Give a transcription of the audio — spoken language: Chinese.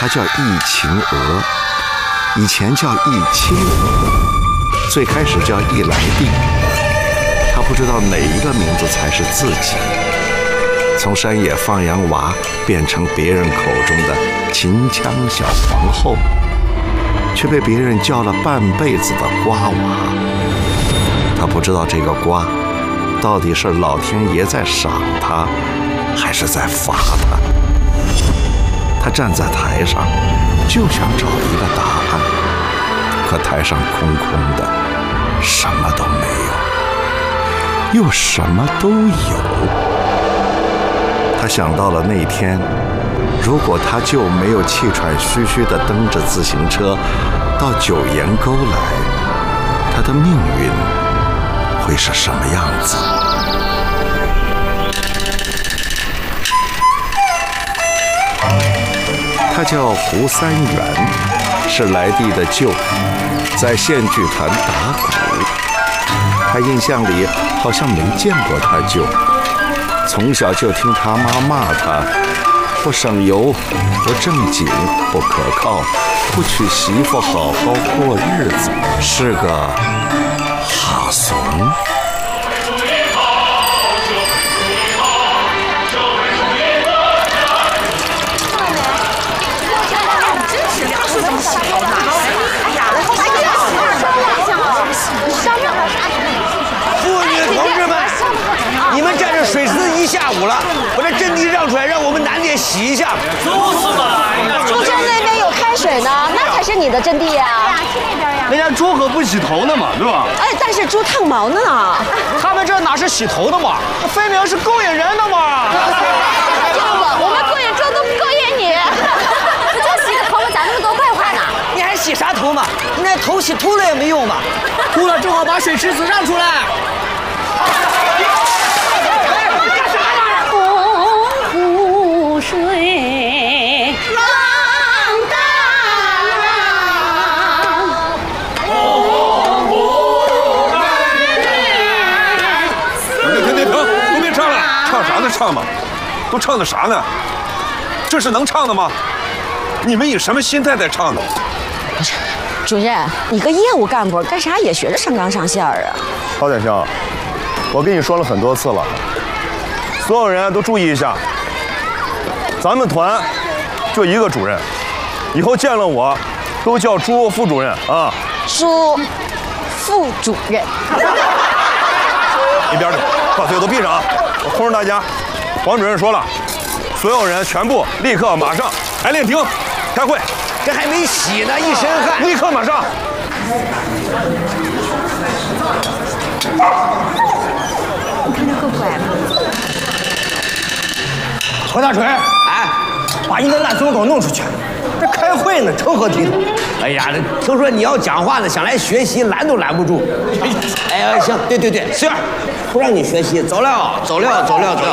他叫易秦娥，以前叫易青娥，最开始叫易来地。他不知道哪一个名字才是自己，从山野放羊娃变成别人口中的秦腔小皇后，却被别人叫了半辈子的瓜娃。他不知道这个瓜到底是老天爷在赏他，还是在罚他。他站在台上，就想找一个答案，可台上空空的，什么都没有，又什么都有。他想到了那天，如果他就没有气喘吁吁地蹬着自行车到九岩沟来，他的命运会是什么样子？他叫胡三元，是来地的舅，在县剧团打鼓。他印象里好像没见过他舅，从小就听他妈骂他不省油、不正经、不可靠，不娶媳妇好好过日子，是个哈怂。 妇女同志们，你们站这水池子一下午了，把这阵地让出来，让我们男的也洗一下。 就是嘛， 猪圈那边有开水呢，那才是你的阵地啊。 去那边呀。 人家猪可不洗头呢嘛，对吧？ 哎，但是猪烫毛呢。 他们这哪是洗头的嘛，分明是勾引人的嘛。 我们勾引猪都不勾引你，就洗个头发咋那么多怪话呢？ 你还洗啥头嘛？你那头洗秃了也没用嘛。 秃了正好把水池子让出来。 湖水浪荡浪， 停，都别唱了，唱啥呢唱嘛，都唱的啥呢？这是能唱的吗？你们以什么心态在唱的？ 主任，你个业务干部干啥也学着上纲上线啊？ 郝点兄，我跟你说了很多次了，所有人都注意一下，咱们团就一个主任，以后见了我都叫朱副主任啊。 朱副主任， 一边去，把嘴都闭上啊！我通知大家，黄主任说了，所有人全部立刻马上排练厅开会。 这还没洗呢，一身汗。 立刻马上！ 你看他够乖的。 何大锤， 哎， 把你的烂怂狗弄出去！这开会呢，成何体统？ 哎呀，听说你要讲话呢，想来学习，拦都拦不住。哎呀，行，对，随儿，不让你学习，走了。